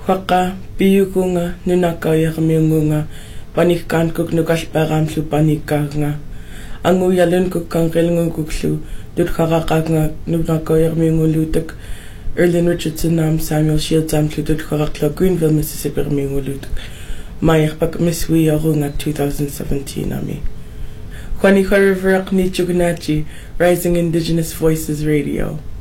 Waka piyukunga nunaka yakmiungunga panikkan kuk nukalparamslu panikanga. Anguyalun kuk kangelngun kukslu dutkarakanga nunaka yakmiungulutuk. Erlen Richardson naam Samuel Shields amslu dutkarakla Greenville, Mississippi yakmiungulutuk. Mayakpak miswi yarunga 2017 ami. Kwani Riverak ni Chugunachi, Rising Indigenous Voices Radio.